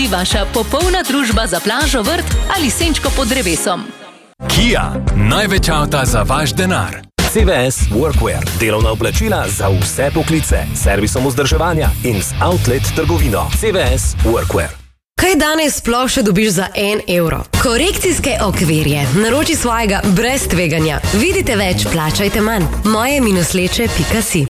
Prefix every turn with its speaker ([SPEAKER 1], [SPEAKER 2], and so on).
[SPEAKER 1] Vaša popolna družba za plažo, vrt ali senčko pod drevesom.
[SPEAKER 2] Kia, največ avta za vaš denar.
[SPEAKER 3] CVS Workwear, delovna oblačila za vse poklice, servisom vzdrževanja in z outlet trgovino. CVS Workwear.
[SPEAKER 4] Kaj danes sploh še dobiš za 1 evro? Korekcijske okvirje. Naroči svojega brez tveganja. Vidite več, plačajte manj. moje-leče.si